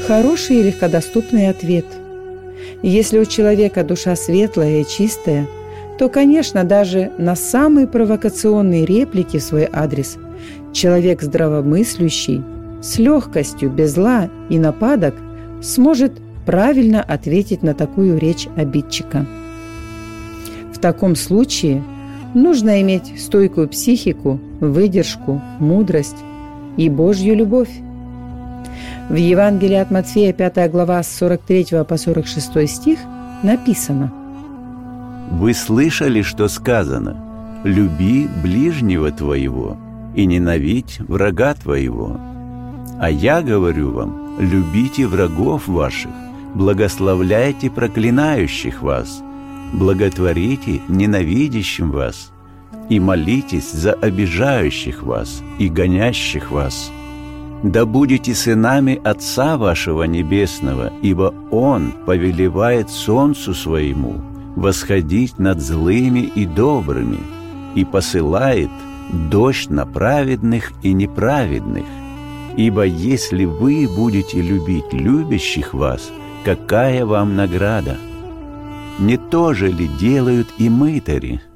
Хороший и легкодоступный ответ. Если у человека душа светлая и чистая, то, конечно, даже на самые провокационные реплики в свой адрес человек здравомыслящий, с легкостью, без зла и нападок сможет правильно ответить на такую речь обидчика. В таком случае нужно иметь стойкую психику, выдержку, мудрость и Божью любовь. В Евангелии от Матфея, 5 глава, с 43 по 46 стих написано: «Вы слышали, что сказано: люби ближнего твоего и ненавидь врага твоего. А я говорю вам, любите врагов ваших, благословляйте проклинающих вас, благотворите ненавидящим вас и молитесь за обижающих вас и гонящих вас. Да будете сынами Отца вашего Небесного, ибо Он повелевает солнцу своему восходить над злыми и добрыми и посылает дождь на праведных и неправедных. Ибо если вы будете любить любящих вас, какая вам награда? Не то же ли делают и мытари?